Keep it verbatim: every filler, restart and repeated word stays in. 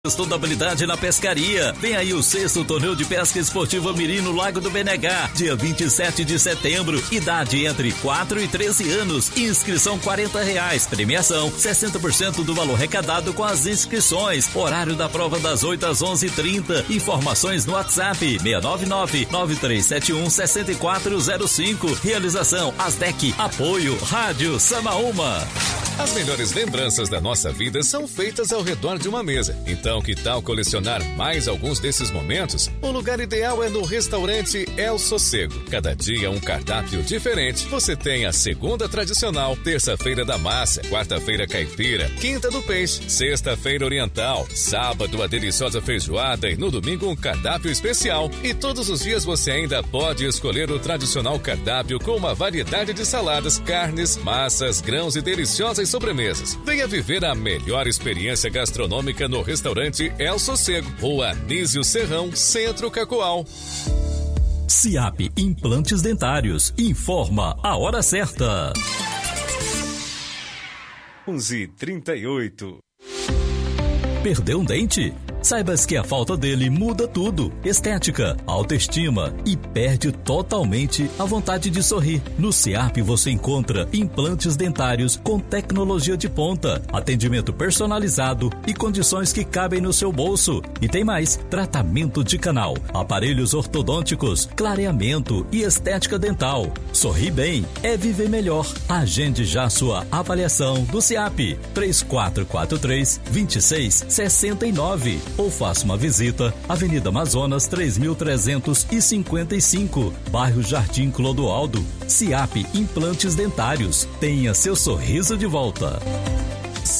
Toda habilidade na pescaria. Vem aí o sexto torneio de pesca esportiva Mirim no Lago do B N H, dia vinte e sete de setembro. Idade entre quatro e treze anos. Inscrição quarenta reais. Premiação sessenta por cento do valor arrecadado com as inscrições. Horário da prova das oito às onze e trinta. Informações no WhatsApp seis nove nove, nove três sete um, seis quatro zero cinco. Realização Asdec. Apoio Rádio Samaúma. As melhores lembranças da nossa vida são feitas ao redor de uma mesa. Então, que tal colecionar mais alguns desses momentos? O lugar ideal é no restaurante El Sossego. Cada dia um cardápio diferente. Você tem a segunda tradicional, terça-feira da massa, quarta-feira caipira, quinta do peixe, sexta-feira oriental, sábado a deliciosa feijoada e no domingo um cardápio especial. E todos os dias você ainda pode escolher o tradicional cardápio com uma variedade de saladas, carnes, massas, grãos e deliciosas sobremesas. Venha viver a melhor experiência gastronômica no restaurante El Sossego, Rua Anísio Serrão, Centro Cacoal. SIAP Implantes Dentários. Informa a hora certa. onze e trinta e oito. Perdeu um dente? Saibas que a falta dele muda tudo. Estética, autoestima e perde totalmente a vontade de sorrir. No SIAP você encontra implantes dentários com tecnologia de ponta, atendimento personalizado e condições que cabem no seu bolso. E tem mais, tratamento de canal, aparelhos ortodônticos, clareamento e estética dental. Sorrir bem é viver melhor. Agende já sua avaliação do SIAP. três quatro quatro três, dois seis seis nove ou faça uma visita, Avenida Amazonas três mil trezentos e cinquenta e cinco, bairro Jardim Clodoaldo. SIAP Implantes Dentários. Tenha seu sorriso de volta.